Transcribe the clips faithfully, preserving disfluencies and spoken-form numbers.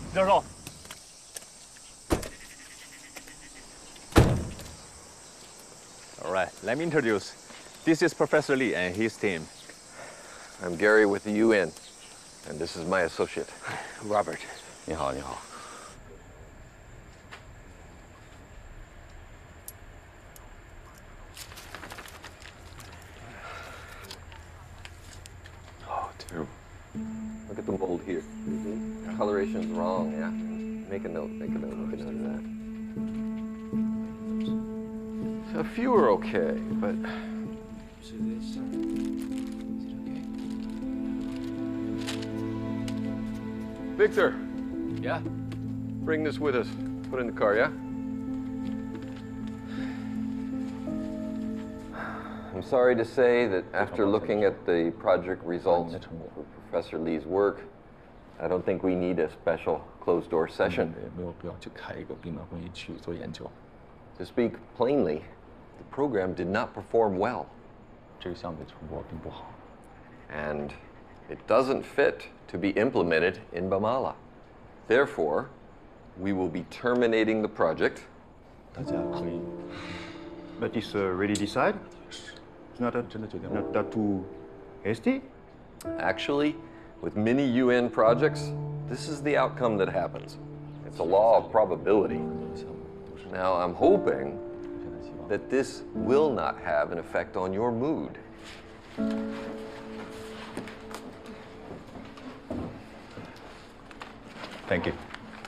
教授。All right, let me introduce. This is Professor Lee and his team. I'm Gary with the U N, and this is my associate, Robert. 你好，你好。 Oh, terrible. Look at the mold here. Mm-hmm. Coloration is wrong, yeah? Make a note, make a note, make a note of that. A few are okay, but... Victor. Yeah? Bring this with us. Put it in the car, yeah? I'm sorry to say that after looking at the project results for Professor Lee's work, I don't think we need a special closed-door session. To speak plainly, the program did not perform well. And it doesn't fit to be implemented in Bamala. Therefore, we will be terminating the project. But it's already decided? It's not, a, not that too hasty? Actually, with many U N projects, this is the outcome that happens. It's a law of probability. Now, I'm hoping that this will not have an effect on your mood. Thank you.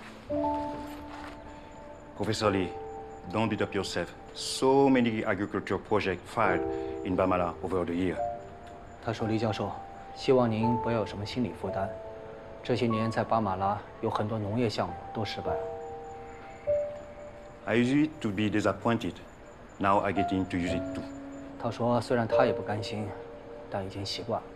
Professor Lee, don't beat up yourself. So many agriculture projects failed in Bamala over the year. 他说：“李教授，希望您不要有什么心理负担。这些年在巴马拉有很多农业项目都失败了。” I used it to be disappointed. Now I get into use it too. 他说：“虽然他也不甘心，但已经习惯了。”